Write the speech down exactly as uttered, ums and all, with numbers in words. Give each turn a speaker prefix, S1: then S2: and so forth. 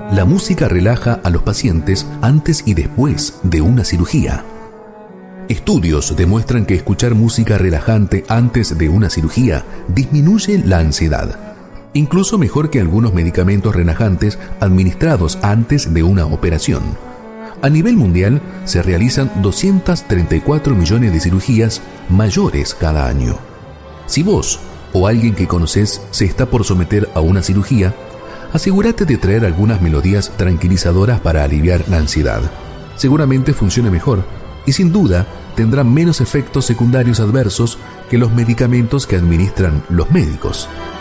S1: La música relaja a los pacientes antes y después de una cirugía. Estudios demuestran que escuchar música relajante antes de una cirugía disminuye la ansiedad, incluso mejor que algunos medicamentos relajantes administrados antes de una operación. A nivel mundial se realizan doscientos treinta y cuatro millones de cirugías mayores cada año. Si vos o alguien que conoces se está por someter a una cirugía, asegúrate de traer algunas melodías tranquilizadoras para aliviar la ansiedad. Seguramente funcione mejor y sin duda tendrá menos efectos secundarios adversos que los medicamentos que administran los médicos.